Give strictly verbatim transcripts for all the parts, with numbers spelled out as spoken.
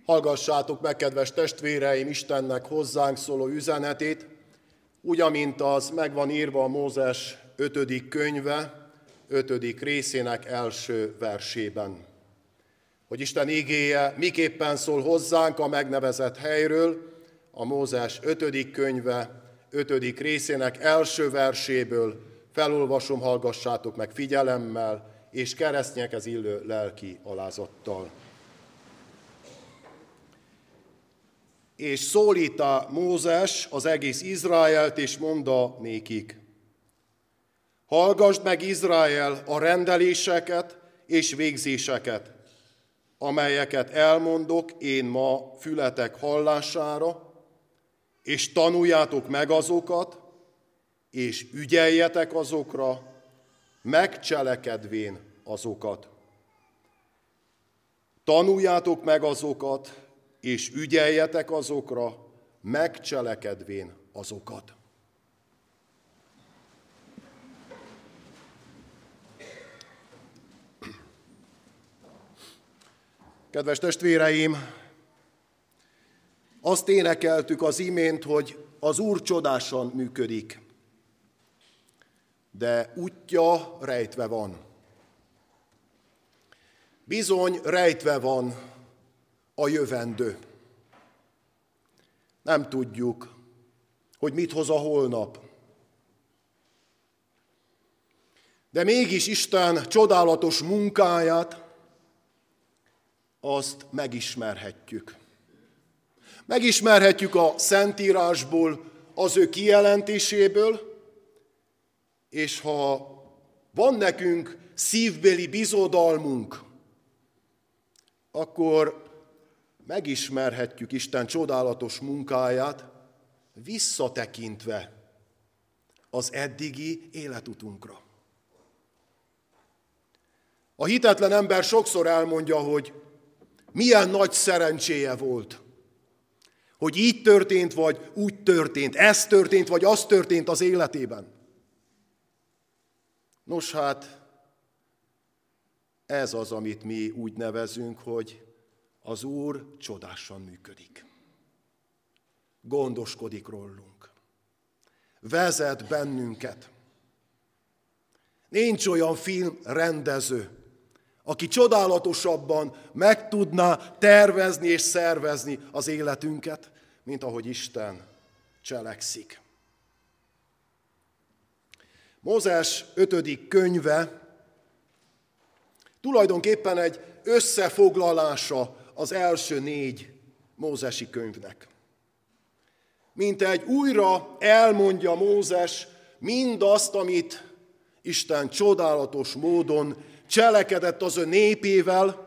Hallgassátok meg, kedves testvéreim, Istennek hozzánk szóló üzenetét, úgy, amint az meg van írva a Mózes ötödik könyve, ötödik részének első versében. Hogy Isten igéje miképpen szól hozzánk a megnevezett helyről, a Mózes ötödik könyve, ötödik részének első verséből felolvasom, hallgassátok meg figyelemmel, és keresztnyekhez illő lelki alázattal. És szólítá Mózes az egész Izraelt, és mondta nékik: hallgasd meg, Izrael, a rendeléseket és végzéseket, amelyeket elmondok én ma fületek hallására, és tanuljátok meg azokat, és ügyeljetek azokra, megcselekedvén azokat. Tanuljátok meg azokat, és ügyeljetek azokra, megcselekedvén azokat. Kedves testvéreim, azt énekeltük az imént, hogy az Úr csodásan működik, de útja rejtve van. Bizony rejtve van a jövendő. Nem tudjuk, hogy mit hoz a holnap. De mégis Isten csodálatos munkáját, azt megismerhetjük. Megismerhetjük a Szentírásból, az ő kijelentéséből, és ha van nekünk szívbéli bizodalmunk, akkor megismerhetjük Isten csodálatos munkáját, visszatekintve az eddigi életutunkra. A hitetlen ember sokszor elmondja, hogy milyen nagy szerencséje volt, hogy így történt, vagy úgy történt, ez történt, vagy az történt az életében. Nos hát, ez az, amit mi úgy nevezünk, hogy az Úr csodásan működik. Gondoskodik rólunk. Vezet bennünket. Nincs olyan filmrendező, aki csodálatosabban meg tudná tervezni és szervezni az életünket, mint ahogy Isten cselekszik. Mózes ötödik könyve tulajdonképpen egy összefoglalása az első négy mózesi könyvnek. Mint egy újra elmondja Mózes mindazt, amit Isten csodálatos módon cselekedett az ő népével,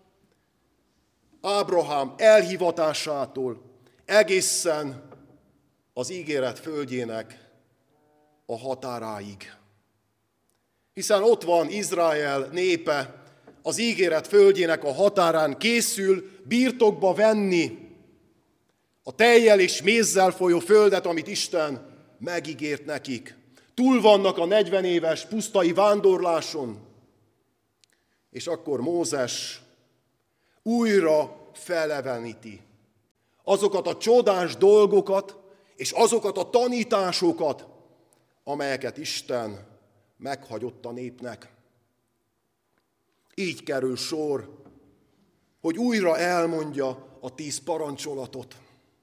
Ábrahám elhivatásától egészen az ígéret földjének a határáig. Hiszen ott van Izrael népe, az ígéret földjének a határán készül birtokba venni a tejjel és mézzel folyó földet, amit Isten megígért nekik. Túl vannak a negyven éves pusztai vándorláson, és akkor Mózes újra feleveníti azokat a csodás dolgokat, és azokat a tanításokat, amelyeket Isten meghagyott a népnek. Így kerül sor, hogy újra elmondja a tíz parancsolatot,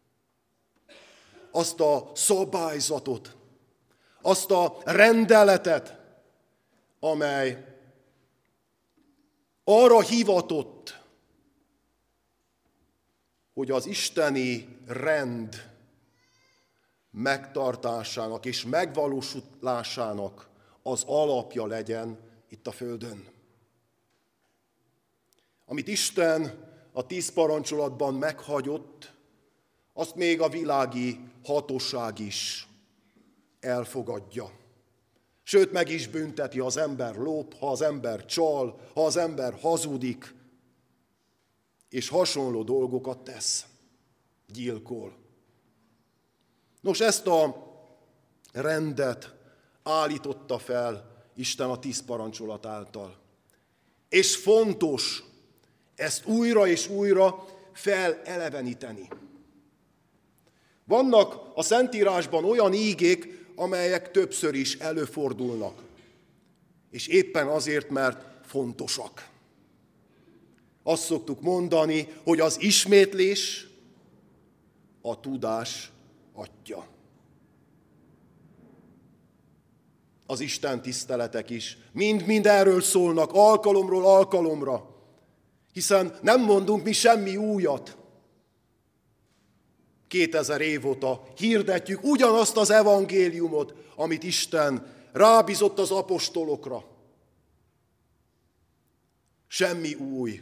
azt a szabályzatot, azt a rendeletet, amely arra hivatott, hogy az isteni rend megtartásának és megvalósulásának az alapja legyen itt a földön. Amit Isten a tíz parancsolatban meghagyott, azt még a világi hatóság is elfogadja. Sőt, meg is bünteti, ha az ember lop, ha az ember csal, ha az ember hazudik, és hasonló dolgokat tesz, gyilkol. Nos, ezt a rendet állította fel Isten a tíz parancsolat által. És fontos ezt újra és újra feleleveníteni. Vannak a Szentírásban olyan ígék, amelyek többször is előfordulnak. És éppen azért, mert fontosak. Azt szoktuk mondani, hogy az ismétlés a tudás atya. Az Isten tiszteletek is mind-mind erről szólnak, alkalomról alkalomra, hiszen nem mondunk mi semmi újat. Kétezer év óta hirdetjük ugyanazt az evangéliumot, amit Isten rábízott az apostolokra. Semmi új,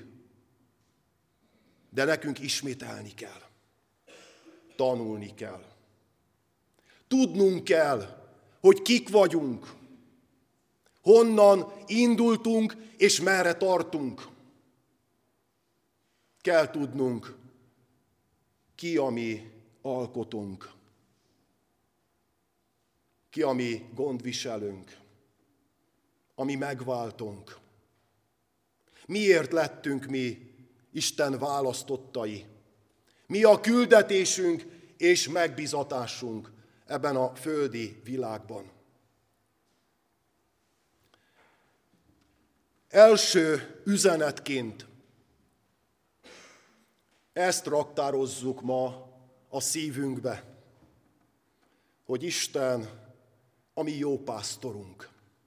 de nekünk ismételni kell, tanulni kell. Tudnunk kell, hogy kik vagyunk, honnan indultunk és merre tartunk. Kell tudnunk, ki a mi alkotunk, ki a mi gondviselőnk, a mi megváltunk. Miért lettünk mi Isten választottai? Mi a küldetésünk és megbízatásunk ebben a földi világban? Első üzenetként ezt raktározzuk ma a szívünkbe, hogy Isten a mi jó pásztorunk,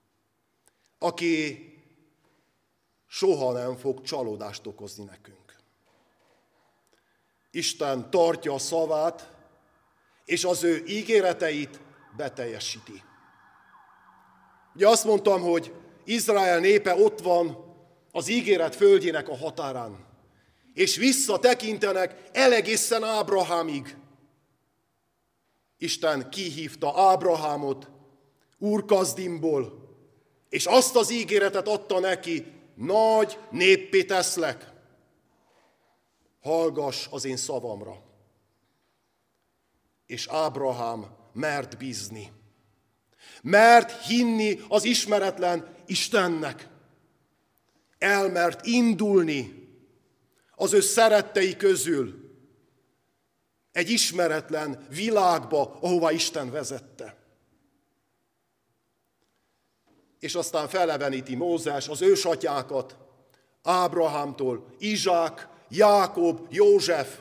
aki soha nem fog csalódást okozni nekünk. Isten tartja a szavát, és az ő ígéreteit beteljesíti. Ugye azt mondtam, hogy Izrael népe ott van az ígéret földjének a határán, és visszatekintenek elegészen Ábrahámig. Isten kihívta Ábrahámot Úr-Kazdimból, és azt az ígéretet adta neki, nagy néppé teszlek, hallgass az én szavamra. És Ábrahám mert bízni, mert hinni az ismeretlen Istennek, elmert indulni az ő szerettei közül egy ismeretlen világba, ahová Isten vezette. És aztán feleveníti Mózes az ősatyákat, Ábrahámtól Izsák, Jákob, József,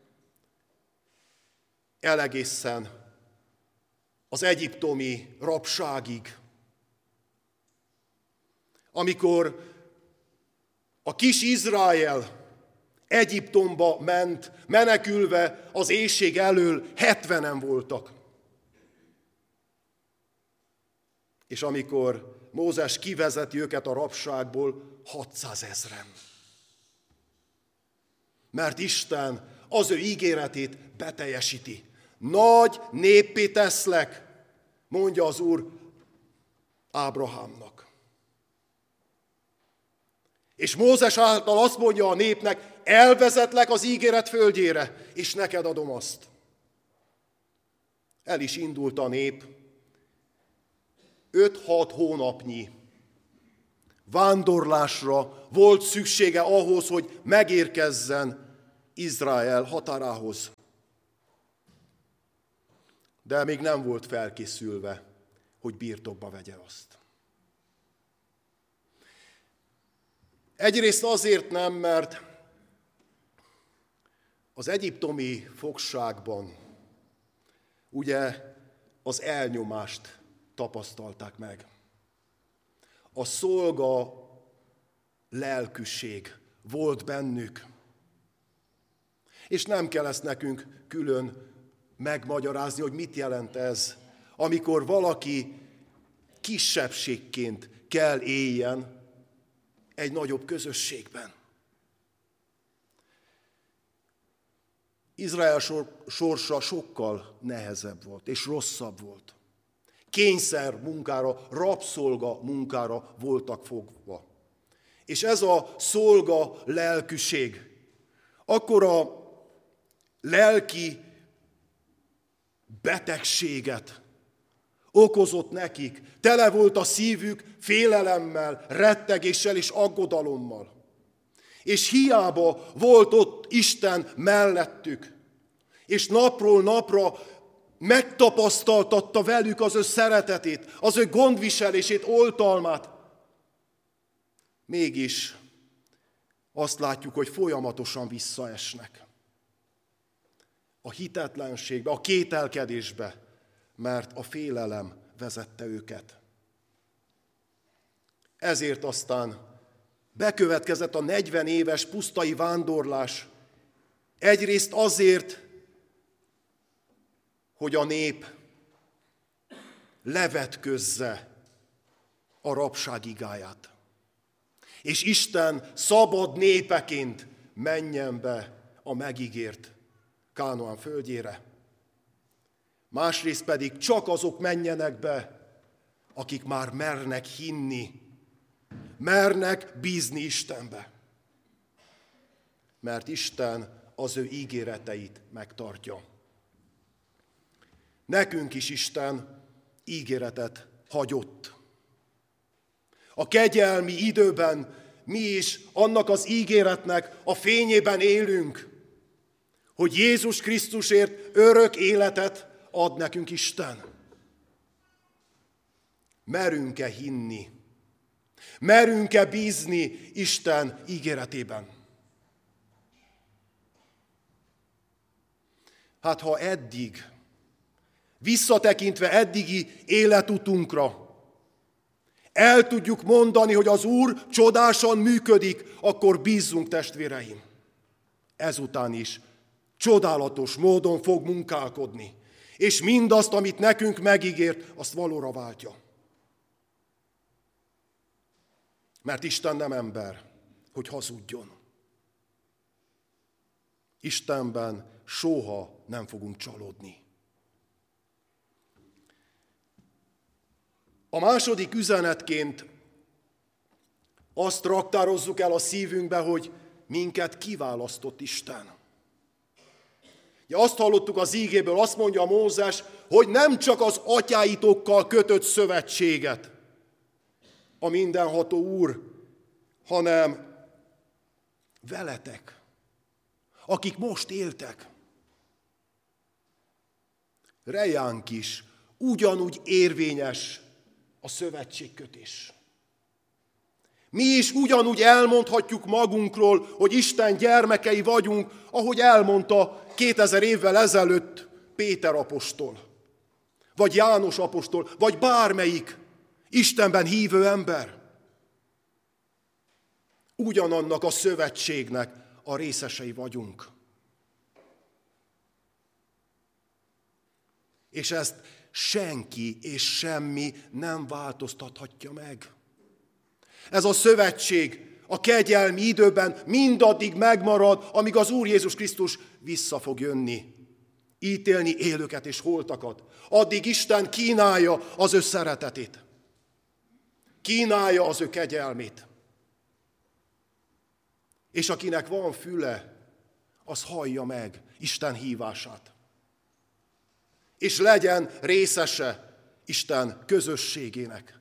elegészen az egyiptomi rabságig. Amikor a kis Izrael Egyiptomba ment, menekülve az éhség elől, hetvenen voltak. És amikor Mózes kivezeti őket a rabságból, hatszázezren. Mert Isten az ő ígéretét beteljesíti. Nagy néppé teszlek, mondja az Úr Ábrahámnak. És Mózes által azt mondja a népnek, elvezetlek az ígéret földjére, és neked adom azt. El is indult a nép, öt-hat hónapnyi vándorlásra volt szüksége ahhoz, hogy megérkezzen Izrael határához. De még nem volt felkészülve, hogy birtokba vegye azt. Egyrészt azért nem, mert az egyiptomi fogságban ugye az elnyomást tapasztalták meg. A szolga lelkűség volt bennük. És nem kell ezt nekünk külön megmagyarázni, hogy mit jelent ez, amikor valaki kisebbségként kell éljen egy nagyobb közösségben. Izrael sorsa sokkal nehezebb volt, és rosszabb volt. Kényszer munkára, rabszolga munkára voltak fogva. És ez a szolga lelkűség akkora lelki betegséget okozott nekik. Tele volt a szívük félelemmel, rettegéssel és aggodalommal. És hiába volt ott Isten mellettük, és napról napra megtapasztaltatta velük az ő szeretetét, az ő gondviselését, oltalmát. Mégis azt látjuk, hogy folyamatosan visszaesnek a hitetlenségbe, a kételkedésbe, mert a félelem vezette őket. Ezért aztán bekövetkezett a negyven éves pusztai vándorlás. Egyrészt azért, hogy a nép levetközze a rabság igáját, és Isten szabad népeként menjen be a megígért Kánaán földjére. Másrészt pedig csak azok menjenek be, akik már mernek hinni, mernek bízni Istenbe. Mert Isten az ő ígéreteit megtartja. Nekünk is Isten ígéretet hagyott. A kegyelmi időben mi is annak az ígéretnek a fényében élünk, hogy Jézus Krisztusért örök életet ad nekünk Isten. Merünk-e hinni? Merünk-e bízni Isten ígéretében? Hát ha eddig, visszatekintve eddigi életutunkra, el tudjuk mondani, hogy az Úr csodásan működik, akkor bízzunk, testvéreim. Ezután is csodálatos módon fog munkálkodni, és mindazt, amit nekünk megígért, azt valóra váltja. Mert Isten nem ember, hogy hazudjon. Istenben soha nem fogunk csalódni. A második üzenetként azt raktározzuk el a szívünkbe, hogy minket kiválasztott Isten. Ja, azt hallottuk az ígéből, azt mondja Mózes, hogy nem csak az atyáitokkal kötött szövetséget a mindenható Úr, hanem veletek, akik most éltek. Rejánk is ugyanúgy érvényes a szövetségkötés. Mi is ugyanúgy elmondhatjuk magunkról, hogy Isten gyermekei vagyunk, ahogy elmondta kétezer évvel ezelőtt Péter apostol, vagy János apostol, vagy bármelyik Istenben hívő ember. Ugyanannak a szövetségnek a részesei vagyunk. És ezt senki és semmi nem változtathatja meg. Ez a szövetség a kegyelmi időben mindaddig megmarad, amíg az Úr Jézus Krisztus vissza fog jönni, ítélni élőket és holtakat. Addig Isten kínálja az ő szeretetét. Kínálja az ő kegyelmét. És akinek van füle, az hallja meg Isten hívását. És legyen részese Isten közösségének.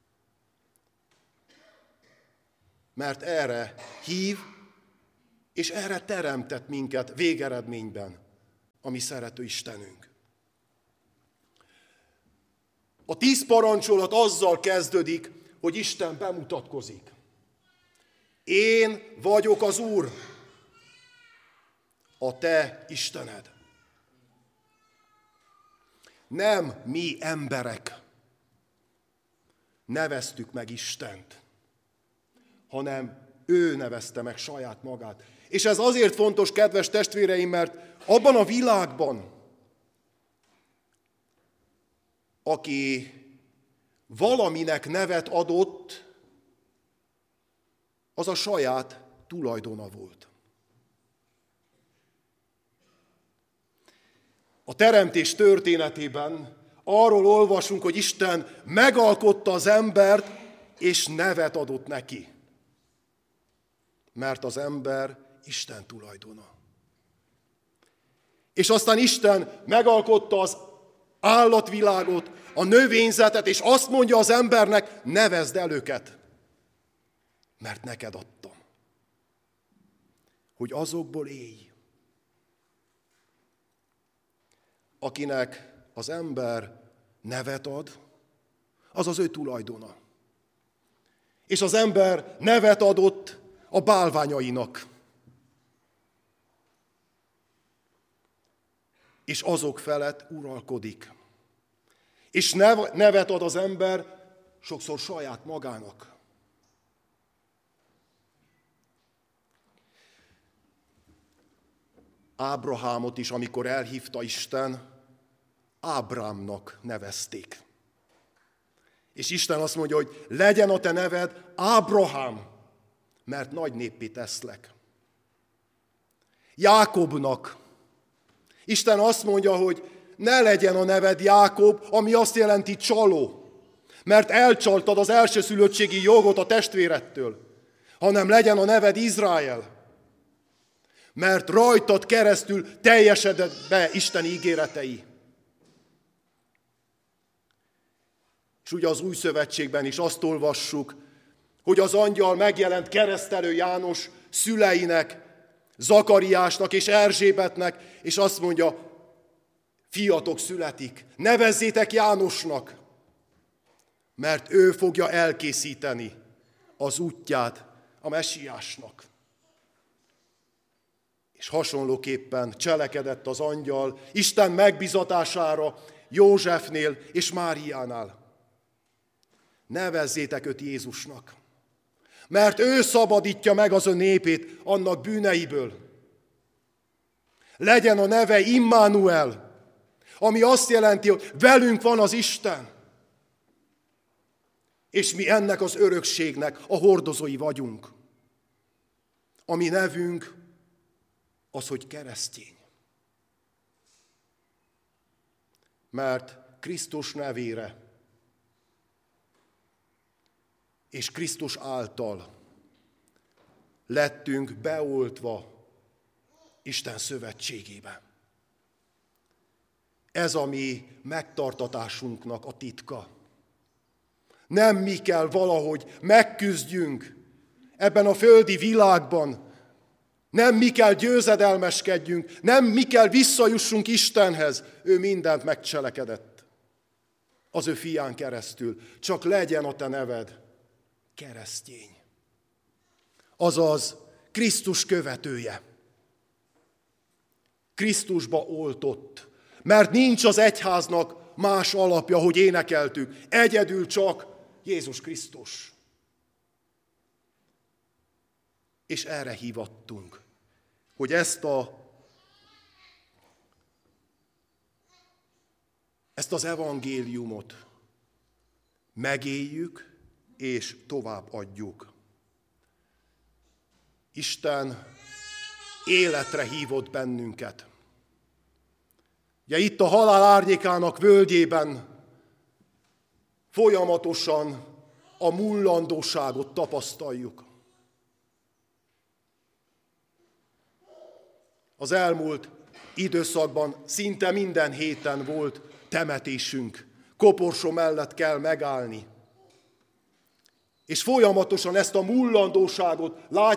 Mert erre hív, és erre teremtett minket végeredményben a mi szerető Istenünk. A tíz parancsolat azzal kezdődik, hogy Isten bemutatkozik. Én vagyok az Úr, a te Istened. Nem mi emberek neveztük meg Istent, hanem ő nevezte meg saját magát. És ez azért fontos, kedves testvéreim, mert abban a világban, aki valaminek nevet adott, az a saját tulajdona volt. A teremtés történetében arról olvasunk, hogy Isten megalkotta az embert, és nevet adott neki. Mert az ember Isten tulajdona. És aztán Isten megalkotta az állatvilágot, a növényzetet, és azt mondja az embernek, nevezd el őket, mert neked adtam. hogy azokból élj, akinek az ember nevet ad, az az ő tulajdona. És az ember nevet adott a bálványainak. És azok felett uralkodik. És nevet ad az ember sokszor saját magának. Ábrahámot is, amikor elhívta Isten, Ábrámnak nevezték. És Isten azt mondja, hogy legyen a te neved Ábrahám, mert nagy néppé teszlek. Jákobnak Isten azt mondja, hogy ne legyen a neved Jákob, ami azt jelenti csaló, mert elcsaltad az elsőszülöttségi jogot a testvérettől, hanem legyen a neved Izrael, mert rajtad keresztül teljesedett be Isten ígéretei. És ugye az Új Szövetségben is azt olvassuk, hogy az angyal megjelent keresztelő János szüleinek, Zakariásnak és Erzsébetnek, és azt mondja, fiatok születik, nevezzétek Jánosnak, mert ő fogja elkészíteni az útját a messiásnak. És hasonlóképpen cselekedett az angyal Isten megbizatására Józsefnél és Máriánál. Nevezzétek őt Jézusnak, mert ő szabadítja meg az ön népét annak bűneiből. Legyen a neve Immanuel, ami azt jelenti, hogy velünk van az Isten, és mi ennek az örökségnek a hordozói vagyunk. A mi nevünk az, hogy keresztény. Mert Krisztus nevére és Krisztus által lettünk beoltva Isten szövetségébe. Ez a mi megtartatásunknak a titka. Nem mi kell valahogy megküzdjünk ebben a földi világban, nem mi kell győzedelmeskedjünk, nem mi kell visszajussunk Istenhez, ő mindent megcselekedett az ő fián keresztül. Csak legyen a te neved keresztény, azaz Krisztus követője, Krisztusba oltott, mert nincs az egyháznak más alapja, hogy énekeltük, egyedül csak Jézus Krisztus. És erre hívattunk, hogy ezt a ezt az evangéliumot megéljük és továbbadjuk. Isten életre hívott bennünket. Ugye itt a halál árnyékának völgyében folyamatosan a mullandóságot tapasztaljuk. Az elmúlt időszakban szinte minden héten volt temetésünk. Koporsó mellett kell megállni. És folyamatosan ezt a mullandóságot látjuk,